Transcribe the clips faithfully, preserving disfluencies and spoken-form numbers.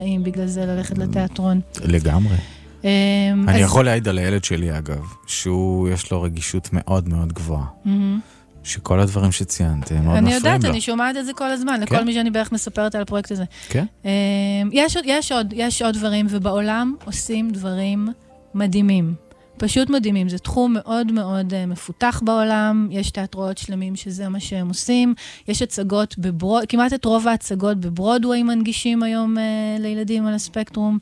בגלל זה ללכת לתיאטרון. לגמרי. אני יכול להעיד על הילד שלי, אגב, שהוא, יש לו רגישות מאוד מאוד גבוהה. שכל הדברים שציינת, הם מאוד מפריעים לו. אני יודעת, אני שומעת את זה כל הזמן, לכל מי שאני בערך מספרת על הפרויקט הזה. כן? יש עוד, יש עוד דברים, ובעולם עושים דברים מדהימים. פשוט מדהימים. זה תחום מאוד מאוד מפותח בעולם, יש תיאטראות שלמים שזה מה שהם עושים, יש הצגות בברוד... כמעט את רוב ההצגות בברודווי מנגישים היום לילדים על הספקטרום.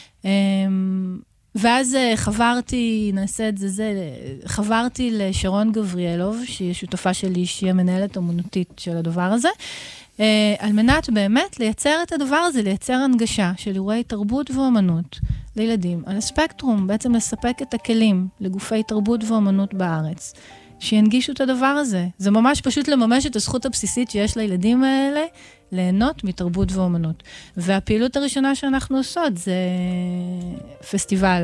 ואז חברתי, נעשה את זה, זה, חברתי לשרון גבריאלוב, שהיא שותפה שלי, שהיא המנהלת אמנותית של הדבר הזה, על מנת באמת לייצר את הדבר הזה, לייצר הנגשה של אירועי תרבות ואומנות לילדים על הספקטרום, בעצם לספק את הכלים לגופי תרבות ואומנות בארץ, שינגישו את הדבר הזה. זה ממש פשוט לממש את הזכות הבסיסית שיש לילדים האלה, ליהנות מתרבות ואומנות. והפעילות הראשונה שאנחנו עושות זה פסטיבל,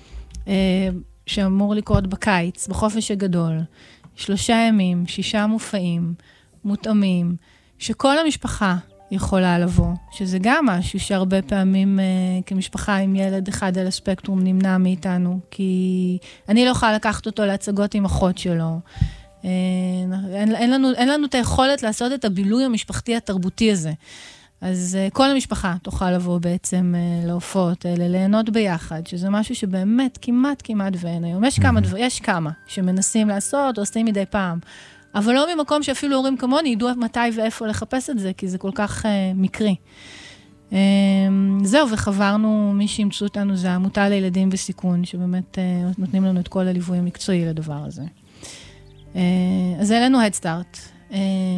שאמור לקרות בקיץ, בחופש הגדול, שלושה ימים, שישה מופעים, מותאמים, שכל המשפחה יכולה לבוא, שזה גם משהו שהרבה פעמים כמשפחה עם ילד אחד על הספקטרום נמנע מאיתנו, כי אני לא יכולה לקחת אותו להצגות עם אחות שלו, אין, אין לנו, אין לנו את היכולת לעשות את הבילוי המשפחתי התרבותי הזה. אז כל המשפחה תוכל לבוא בעצם להופעות האלה, ליהנות ביחד, שזה משהו שבאמת כמעט כמעט ואין היום. יש כמה, דבר, יש כמה שמנסים לעשות, עושים מדי פעם, אבל לא ממקום שאפילו הורים כמוני ידעו מתי ואיפה לחפש את זה, כי זה כל כך uh, מקרי. Uh, זהו, וחברנו, מי שימצאו אותנו, זה העמותה לילדים בסיכון, שבאמת uh, נותנים לנו את כל הליווי המקצועי לדבר הזה. Uh, אז זה לנו Head Start, uh,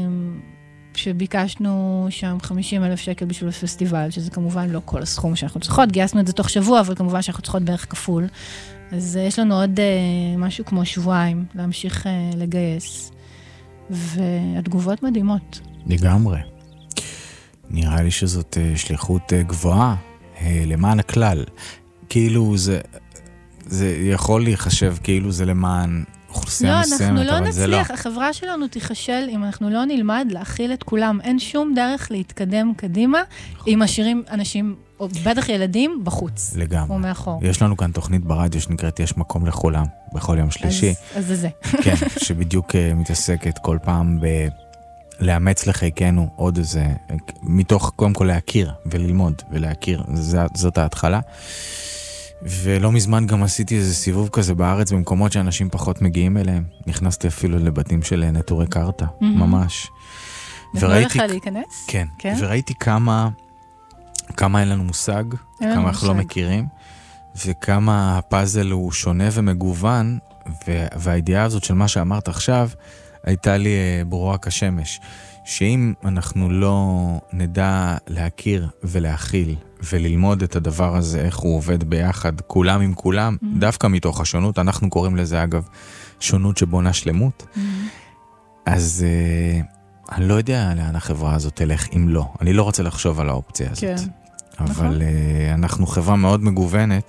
שביקשנו שם חמישים אלף שקל בשביל הפסטיבל, שזה כמובן לא כל הסכום שאנחנו צריכות, גייסנו את זה תוך שבוע, אבל כמובן שאנחנו צריכות בערך כפול. אז uh, יש לנו עוד uh, משהו כמו שבועיים להמשיך uh, לגייס. והתגובות מדהימות. לגמרי. נראה לי שזאת שליחות גבוהה למען הכלל. כאילו זה, זה יכול להיחשב כאילו זה למען אוכלוסייה מסוימת, אבל זה לא. לא, אנחנו לא נצליח. החברה שלנו תיחשל אם אנחנו לא נלמד להכיל את כולם. אין שום דרך להתקדם קדימה אם משאירים אנשים, או בטח ילדים, בחוץ. לגמרי. או מאחור. יש לנו כאן תוכנית ברדיו שנקראת יש מקום לכולם, בכל יום שלישי. אז, אז זה זה. כן, שבדיוק מתעסקת כל פעם ב... לאמץ לחיקנו עוד איזה, מתוך קודם כל להכיר וללמוד ולהכיר, זאת ההתחלה. ולא מזמן גם עשיתי איזה סיבוב כזה בארץ, במקומות שאנשים פחות מגיעים אליהם. נכנסתי אפילו לבתים של נטורי קרתא, ממש. נתנו לך להיכנס? כן, וראיתי כמה, כמה אין לנו מושג, כמה אנחנו לא מכירים, וכמה הפאזל הוא שונה ומגוון, והידיעה הזאת של מה שאמרת עכשיו, הייתה לי ברורה כשמש, שאם אנחנו לא נדע להכיר ולהכיל וללמוד את הדבר הזה, איך הוא עובד ביחד, כולם עם כולם, mm-hmm. דווקא מתוך השונות, אנחנו קוראים לזה אגב שונות שבונה שלמות, mm-hmm. אז uh, אני לא יודע לאן החברה הזאת תלך אם לא. אני לא רוצה לחשוב על האופציה הזאת. כן. אבל נכון. uh, אנחנו חברה מאוד מגוונת,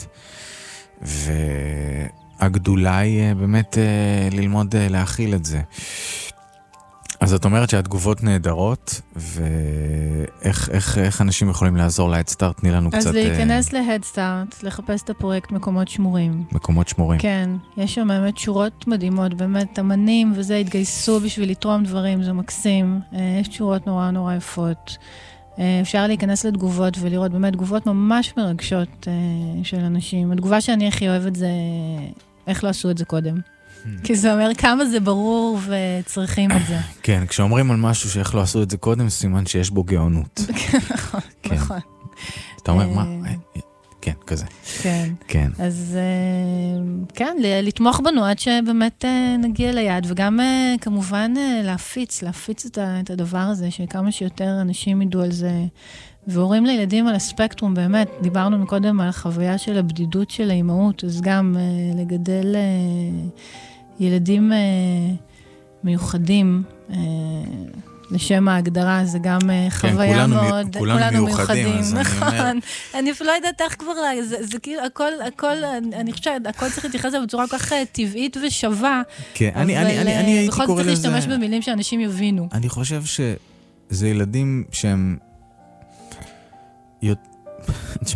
והגדולה היא uh, באמת uh, ללמוד uh, להכיל את זה. אז את אומרת שהתגובות נהדרות, ואיך איך, איך אנשים יכולים לעזור ל-Head Start? תני לנו אז קצת... אז להיכנס ל-Head Start, לחפש את הפרויקט מקומות שמורים. מקומות שמורים. כן, יש שם באמת שורות מדהימות, באמת אמנים וזה התגייסו בשביל לתרום דברים, זה מקסים. יש שורות נורא נורא יפות. אפשר להיכנס לתגובות ולראות באמת תגובות ממש מרגשות של אנשים. התגובה שאני הכי אוהבת זה איך לא עשו את זה קודם. כי זה אומר כמה זה ברור וצריכים את זה. כן, כשאומרים על משהו שאיך לא עשו את זה קודם, סימן שיש בו גאונות. נכון, נכון. אתה אומר, מה? כן, כזה. כן. כן. אז כן, לתמוך בנו עד שבאמת נגיע ליד, וגם כמובן להפיץ, להפיץ את הדבר הזה, שכמה שיותר אנשים ידעו על זה, והורים לילדים על הספקטרום, באמת, דיברנו מקודם על החוויה של הבדידות של האימהות, אז גם לגדל ילדים מיוחדים, לשם ההגדרה, זה גם חוויה כולנו, מאוד, כולנו, כולנו מיוחדים, מיוחדים נכון. אני, אומר... אני אפילו לא יודעת איך כבר, זה, זה כאילו, הכל, הכל, אני חושבת, הכל צריך להתייחס לזה בצורה כל כך טבעית ושווה, כן, אבל אני, אני, אני, אני הייתי קורא לזה... בכל זאת להשתמש במילים שאנשים יבינו. אני חושב שזה ילדים שהם... תשמע,